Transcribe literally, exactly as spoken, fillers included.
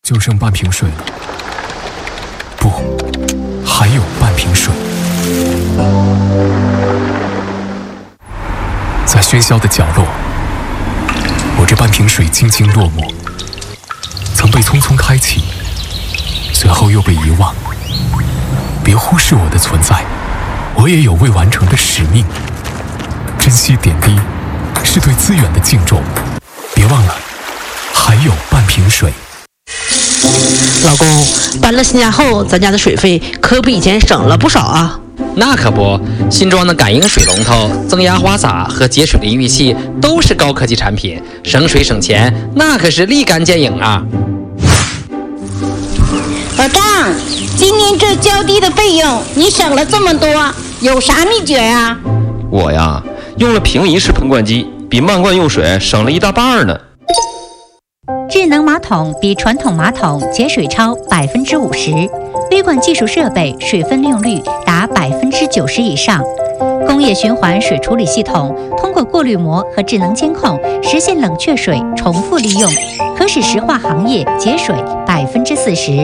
就剩半瓶水了，不，还有半瓶水。在喧嚣的角落，我这半瓶水静静落寞，曾被匆匆开启，随后又被遗忘。别忽视我的存在，我也有未完成的使命。珍惜点滴，是对资源的敬重。别忘了，还有半瓶水。 老公，搬了新家后，咱家的水费可比以前省了不少啊。 那可不，新装的感应水龙头、增压花洒和节水淋浴器都是高科技产品，省水省钱，那可是立竿见影啊！ 老张，今年这浇地的费用你省了这么多，有啥秘诀呀？ 我呀，用了平移式喷灌机，比漫灌用水省了一大半呢。 智能马桶比传统马桶节水超百分之五十，微管技术设备水分利用率达百分之九十以上。工业循环水处理系统通过过滤膜和智能监控，实现冷却水重复利用，可使石化行业节水百分之四十。